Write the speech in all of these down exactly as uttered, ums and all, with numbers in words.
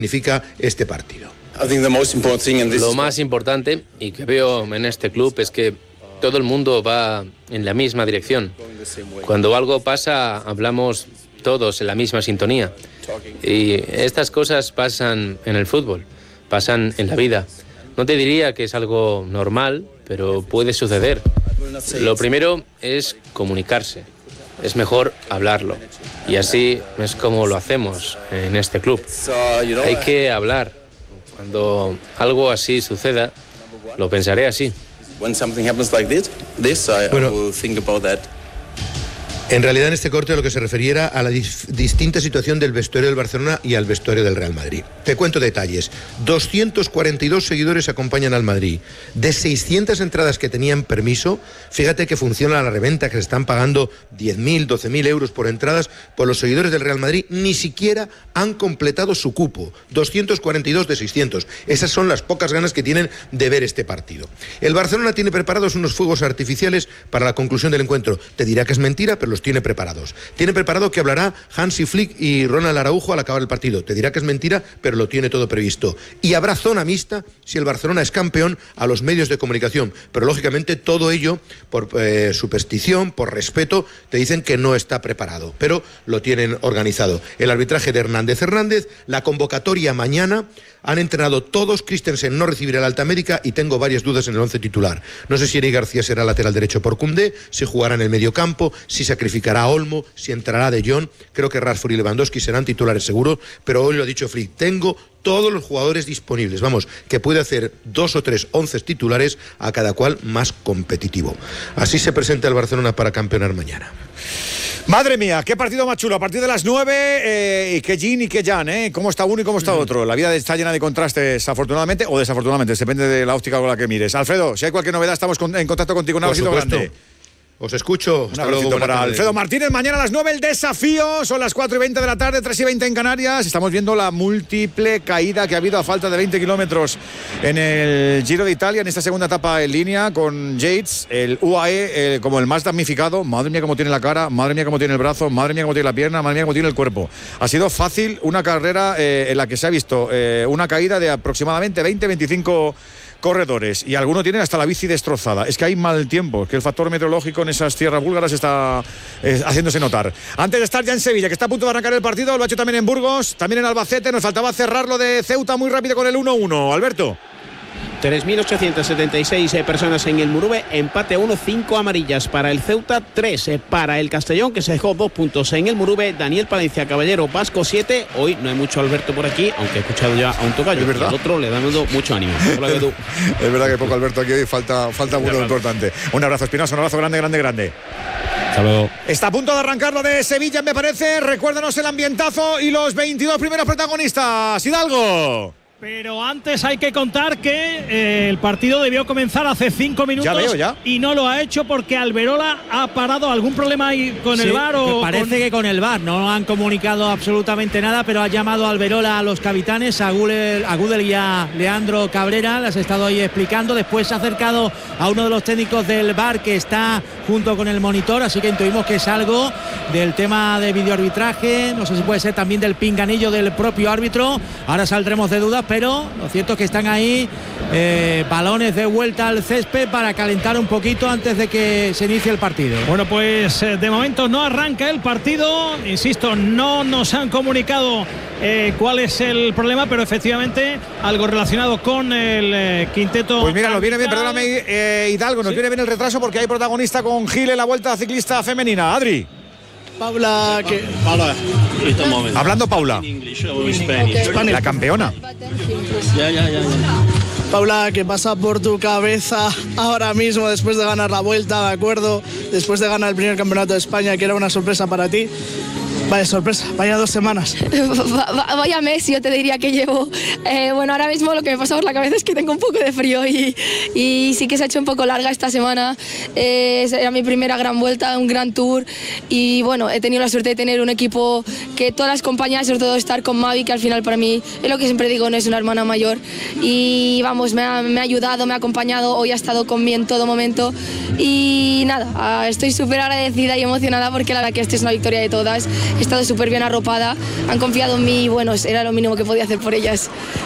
significa este partido. Lo más importante y que veo en este club es que todo el mundo va en la misma dirección. Cuando algo pasa, hablamos todos en la misma sintonía. Y estas cosas pasan en el fútbol, pasan en la vida. No te diría que es algo normal, pero puede suceder. Lo primero es comunicarse. Es mejor hablarlo. Y así es como lo hacemos en este club. Hay que hablar. Cuando algo así suceda, lo pensaré así. When something happens like this, this I, bueno, I will think about that. En realidad, en este corte a lo que se refería a la dis- distinta situación del vestuario del Barcelona y al vestuario del Real Madrid. Te cuento detalles. doscientos cuarenta y dos seguidores acompañan al Madrid. De seiscientas entradas que tenían permiso, fíjate que funciona la reventa, que se están pagando diez mil, doce mil euros por entradas, pues los seguidores del Real Madrid ni siquiera han completado su cupo. doscientos cuarenta y dos de seiscientos. Esas son las pocas ganas que tienen de ver este partido. El Barcelona tiene preparados unos fuegos artificiales para la conclusión del encuentro. Te dirá que es mentira, pero los tiene preparados. Tiene preparado que hablará Hansi Flick y Ronald Araujo al acabar el partido. Te dirá que es mentira, pero lo tiene todo previsto. Y habrá zona mixta si el Barcelona es campeón a los medios de comunicación. Pero lógicamente todo ello, por eh, superstición, por respeto, te dicen que no está preparado. Pero lo tienen organizado. El arbitraje de Hernández Hernández, la convocatoria mañana. Han entrenado todos, Christensen no recibirá el alta médica y tengo varias dudas en el once titular. No sé si Eric García será lateral derecho por Koundé, si jugará en el medio campo, si sacrificará a Olmo, si entrará De Jong. Creo que Rashford y Lewandowski serán titulares seguros, pero hoy lo ha dicho Flick, tengo todos los jugadores disponibles, vamos, que puede hacer dos o tres once titulares a cada cual más competitivo. Así se presenta el Barcelona para campeonar mañana. Madre mía, qué partido más chulo. A partir de las nueve, eh, y qué Jin y qué Jan, ¿eh? ¿Cómo está uno y cómo está otro? La vida está llena de contrastes, afortunadamente o desafortunadamente, depende de la óptica con la que mires. Alfredo, si hay cualquier novedad, estamos con, en contacto contigo. Un abrazo grande. Os escucho. Un abrazo para Alfredo Martínez. Mañana a las nueve el desafío. Son las cuatro y veinte de la tarde, tres y veinte en Canarias. Estamos viendo la múltiple caída que ha habido a falta de veinte kilómetros en el Giro de Italia, en esta segunda etapa en línea, con Yates, el U A E, eh, como el más damnificado. Madre mía cómo tiene la cara, madre mía cómo tiene el brazo, madre mía cómo tiene la pierna, madre mía cómo tiene el cuerpo. Ha sido fácil una carrera eh, en la que se ha visto eh, una caída de aproximadamente veinte a veinticinco corredores, y algunos tienen hasta la bici destrozada. Es que hay mal tiempo, que el factor meteorológico en esas tierras búlgaras está eh, haciéndose notar. Antes de estar ya en Sevilla, que está a punto de arrancar el partido, lo ha hecho también en Burgos, también en Albacete. Nos faltaba cerrarlo de Ceuta muy rápido con el uno uno. Alberto. tres mil ochocientas setenta y seis eh, personas en el Murube, empate uno, cinco amarillas para el Ceuta, tres eh, para el Castellón, que se dejó dos puntos en el Murube. Daniel Palencia Caballero, Vasco siete. Hoy no hay mucho Alberto por aquí, aunque he escuchado ya a un tocayo, y al otro le dando mucho ánimo. Hola, Edu. Es verdad que poco Alberto aquí hoy, falta, falta uno importante. Un abrazo, Espinosa, un abrazo grande, grande, grande. Hasta luego. Está a punto de arrancar lo de Sevilla, me parece. Recuérdanos el ambientazo y los veintidós primeros protagonistas. Hidalgo. Pero antes hay que contar que eh, el partido debió comenzar hace cinco minutos. Ya veo, ya. Y no lo ha hecho porque Alberola ha parado. ¿Algún problema ahí con sí, el V A R? O parece con... que con el V A R no han comunicado absolutamente nada, pero ha llamado Alberola a los capitanes, a Gudel, a Gudel y a Leandro Cabrera. Les he estado ahí explicando. Después se ha acercado a uno de los técnicos del V A R que está junto con el monitor, así que intuimos que es algo del tema de videoarbitraje. No sé si puede ser también del pinganillo del propio árbitro. Ahora saldremos de dudas, pero lo cierto es que están ahí eh, balones de vuelta al césped para calentar un poquito antes de que se inicie el partido. Bueno, pues eh, de momento no arranca el partido. Insisto, no nos han comunicado eh, cuál es el problema, pero efectivamente algo relacionado con el eh, quinteto. Pues mira, nos viene bien, perdóname, eh, Hidalgo, nos ¿Sí? viene bien el retraso porque hay protagonista con Gil en la Vuelta Ciclista Femenina. Adri. Paula, que... Paula, hablando Paula, la campeona. Ya, ya, ya, ya. Paula, ¿qué pasa por tu cabeza ahora mismo después de ganar la Vuelta, de acuerdo? Después de ganar el primer campeonato de España, que era una sorpresa para ti. Vaya sorpresa, vaya dos semanas. Vaya mes, yo te diría que llevo. Eh, bueno, ahora mismo lo que me pasa por la cabeza es que tengo un poco de frío y, y sí que se ha hecho un poco larga esta semana. Eh, era mi primera gran vuelta, un gran tour y bueno, he tenido la suerte de tener un equipo que todas las compañías, sobre todo estar con Mavi, que al final para mí es lo que siempre digo, no es una hermana mayor. Y vamos, me ha, me ha ayudado, me ha acompañado, hoy ha estado conmigo en todo momento y nada, estoy súper agradecida y emocionada porque la verdad que esta es una victoria de todas. he estado súper bien arropada, han confiado en mí y bueno, era lo mínimo que podía hacer por ellas.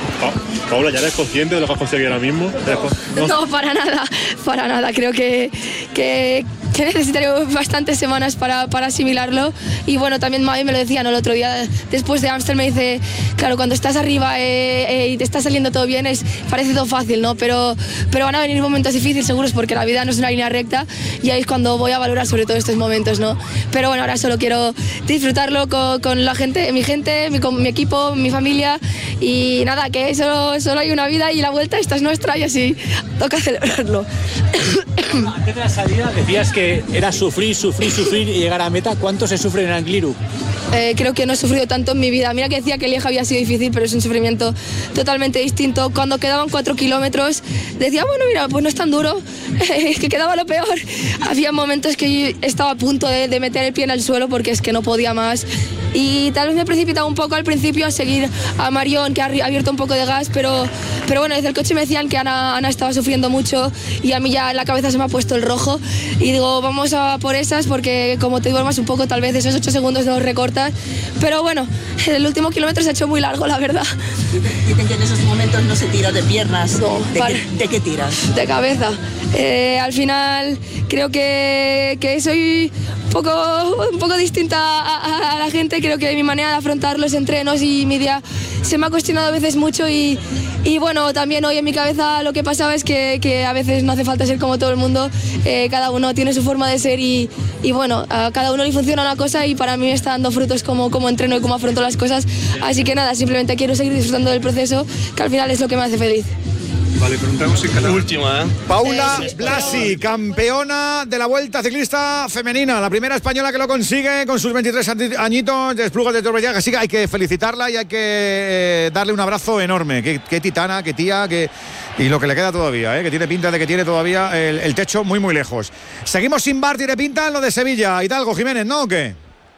Pa- Paula, ¿ya eres consciente de lo que has conseguido ahora mismo? No, no para nada, para nada, creo que, que, que necesitaré bastantes semanas para, para asimilarlo y bueno, también Mavi me lo decía, ¿no? El otro día después de Amstel me dice, claro, cuando estás arriba eh, eh, y te está saliendo todo bien, es, parece todo fácil, ¿no? Pero, pero van a venir momentos difíciles seguros porque la vida no es una línea recta y ahí es cuando voy a valorar sobre todo estos momentos, ¿no? Pero bueno, ahora solo quiero disfrutarlo con, con la gente, mi gente, mi, con mi equipo, mi familia y nada, que solo, solo hay una vida y la vuelta esta es nuestra y así toca celebrarlo. Antes de la salida decías que era sufrir, sufrir, sufrir y llegar a meta. ¿Cuánto se sufre en Angliru? Eh, creo que no he sufrido tanto en mi vida. Mira que decía que Lieja había sido difícil, pero es un sufrimiento totalmente distinto. Cuando quedaban cuatro kilómetros, decía, bueno, mira, pues no es tan duro, es que quedaba lo peor. Había momentos que yo estaba a punto de, de meter el pie en el suelo porque es que no podía más. Y tal vez me he precipitado un poco al principio a seguir a Marion, que ha abierto un poco de gas, pero, pero bueno, desde el coche me decían que Ana, Ana estaba sufriendo mucho y a mí ya en la cabeza se me ha puesto el rojo. Y digo, vamos a por esas porque como te duermas un poco, tal vez esos ocho segundos los recortas. Pero bueno, el último kilómetro se ha hecho muy largo, la verdad. Dicen que en esos momentos no se tira de piernas. No, ¿De, vale. qué, ¿De qué tiras? De cabeza. Eh, al final creo que, que soy un poco, un poco distinta a, a, a la gente. Creo que mi manera de afrontar los entrenos y mi día se me ha cuestionado a veces mucho y, y bueno, también hoy en mi cabeza lo que pasaba es que, que a veces no hace falta ser como todo el mundo, eh, cada uno tiene su forma de ser y, y bueno, a cada uno le funciona una cosa y para mí me está dando frutos como, como entreno y como afronto las cosas, así que nada, simplemente quiero seguir disfrutando del proceso, que al final es lo que me hace feliz. Vale, preguntamos en catalán. Última, ¿eh? Paula Blasi, campeona de la Vuelta Ciclista Femenina, la primera española que lo consigue con sus veintitrés añitos de Esplugas de Torrellaga. Así que hay que felicitarla y hay que darle un abrazo enorme. Qué, qué titana, qué tía, qué... y lo que le queda todavía, ¿eh? Que tiene pinta de que tiene todavía el, el techo muy, muy lejos. Seguimos sin bar, tiene pinta en lo de Sevilla. Hidalgo, Jiménez, ¿no? ¿O qué?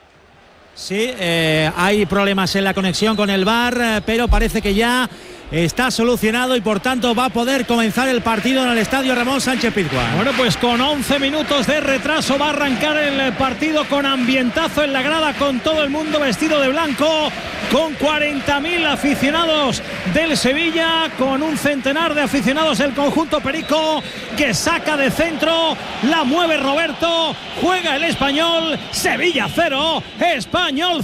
Sí, eh, hay problemas en la conexión con el bar, eh, pero parece que ya está solucionado y por tanto va a poder comenzar el partido en el estadio Ramón Sánchez Pizjuán. Bueno, pues con once minutos de retraso va a arrancar el partido con ambientazo en la grada, con todo el mundo vestido de blanco, con cuarenta mil aficionados del Sevilla, con un centenar de aficionados del conjunto perico, que saca de centro, la mueve Roberto, juega el Español, Sevilla cero, Español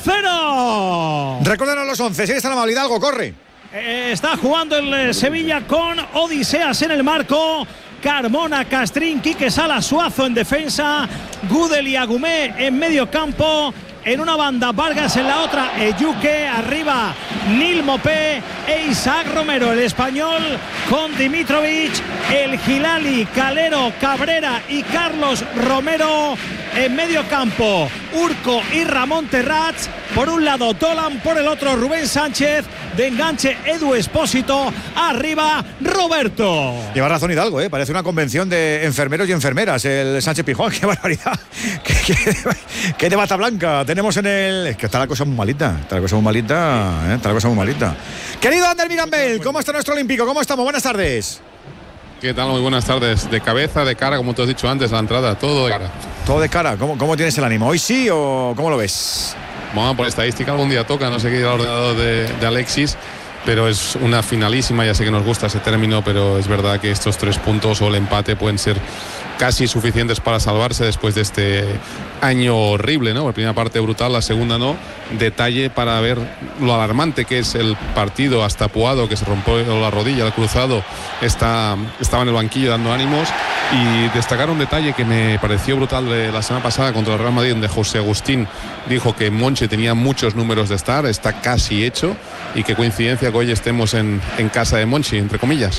cero. Recuérdanos los once, si eres tan amable, Hidalgo, corre. Eh, está jugando el eh, Sevilla con Odiseas en el marco, Carmona, Castrín, Quique Sala, Suazo en defensa, Gudel y Agumé en medio campo. En una banda Vargas, en la otra Eyuque, arriba Nil Mopé e Isaac Romero. El Español con Dimitrovic, el Gilali, Calero, Cabrera y Carlos Romero en medio campo. Urco y Ramón Terrats, por un lado Dolan, por el otro Rubén Sánchez, de enganche Edu Espósito, arriba Roberto. Lleva razón Hidalgo, ¿eh? Parece una convención de enfermeros y enfermeras el Sánchez Pizjuán. ¡Qué barbaridad! ¡Qué, qué, qué de bata blanca tenemos en el...! Es que está la cosa muy malita, está la cosa muy malita, ¿eh? Está la cosa muy malita. Querido Ander Mirambel, ¿cómo está nuestro olímpico? ¿Cómo estamos? Buenas tardes. ¿Qué tal? Muy buenas tardes. De cabeza, de cara, como tú has dicho antes, la entrada, todo de cara. Todo de cara. ¿Cómo, cómo tienes el ánimo? ¿Hoy sí o cómo lo ves? Bueno, por estadística algún día toca, no sé qué el ordenador de, de Alexis, pero es una finalísima, ya sé que nos gusta ese término, pero es verdad que estos tres puntos o el empate pueden ser casi suficientes para salvarse después de este año horrible, ¿no? La primera parte brutal, la segunda no. Detalle para ver lo alarmante que es el partido, hasta Puado, que se rompió la rodilla, el cruzado, está, estaba en el banquillo dando ánimos. Y destacar un detalle que me pareció brutal de la semana pasada contra el Real Madrid, donde José Agustín dijo que Monchi tenía muchos números de estar, está casi hecho, y qué coincidencia que hoy estemos en, en casa de Monchi, entre comillas.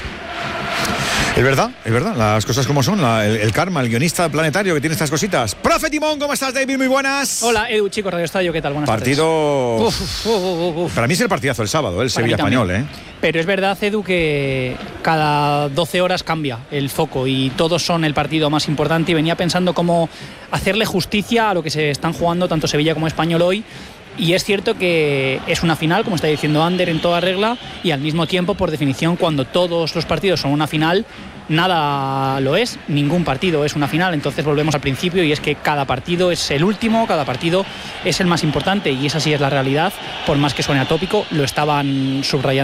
Es verdad, es verdad, las cosas como son, la, el, el karma, el guionista planetario que tiene estas cositas. Profe Timón, ¿cómo estás, David? Muy buenas. Hola, Edu, chicos, Radio Estadio, ¿qué tal? Buenas Partido... tardes. Uf, uf, uf, uf. Para mí es el partidazo el sábado, el Sevilla Español, ¿eh? Pero es verdad, Edu, que cada doce horas cambia el foco y todos son el partido más importante, y venía pensando cómo hacerle justicia a lo que se están jugando tanto Sevilla como Español hoy, Y es cierto que es una final, como está diciendo Ander, en toda regla, y al mismo tiempo, por definición, cuando todos los partidos son una final, nada lo es, ningún partido es una final. Entonces volvemos al principio, y es que cada partido es el último, cada partido es el más importante, y esa sí es la realidad. Por más que suene atópico, lo estaban subrayando